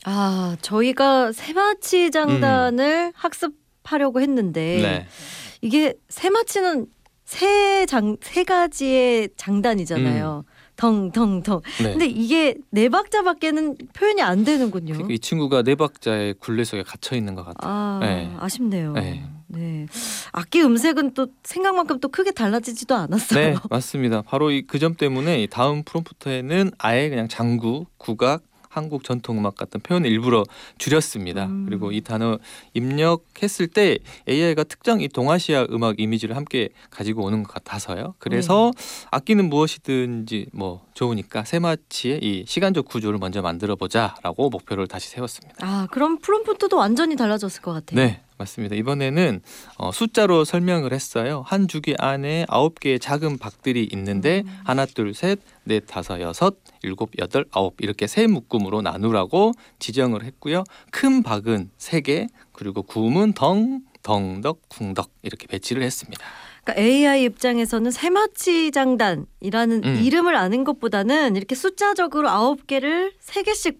저희가 세마치 장단을 학습하려고 했는데 네. 이게 세마치는 세 가지의 장단이잖아요. 덩덩덩. 네. 근데 이게 네 박자밖에는 표현이 안 되는군요. 그러니까 이 친구가 네 박자의 굴레 속에 갇혀 있는 것 같아요. 네. 아쉽네요. 네. 네. 악기 음색은 또 생각만큼 또 크게 달라지지도 않았어요. 네, 맞습니다. 바로 그 점 때문에 이 다음 프롬프트에는 아예 그냥 장구, 국악, 한국 전통 음악 같은 표현을 일부러 줄였습니다. 그리고 이 단어 입력했을 때 AI가 특정 이 동아시아 음악 이미지를 함께 가지고 오는 것 같아서요. 그래서 악기는 무엇이든지 뭐 좋으니까 세마치의 이 시간적 구조를 먼저 만들어 보자라고 목표를 다시 세웠습니다. 그럼 프롬프트도 완전히 달라졌을 것 같아요. 네, 맞습니다. 이번에는 숫자로 설명을 했어요. 한 주기 안에 9개의 작은 박들이 있는데 하나, 둘, 셋, 넷, 다섯, 여섯, 일곱, 여덟, 아홉 이렇게 세 묶음으로 나누라고 지정을 했고요. 큰 박은 3개, 그리고 구음은 덩, 덩덕, 쿵덕 이렇게 배치를 했습니다. 그러니까 AI 입장에서는 세마치 장단이라는 이름을 아는 것보다는 이렇게 숫자적으로 9개를 3개씩